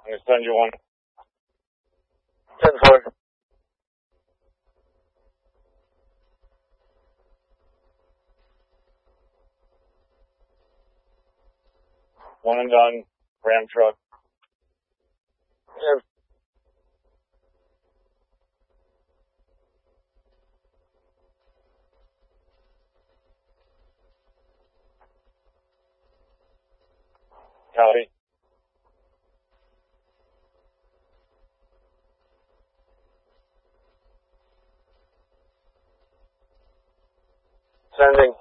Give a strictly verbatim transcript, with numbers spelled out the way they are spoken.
I'm gonna send you one. Ten four. One and done. Ram truck. Yeah. Copy. Sending.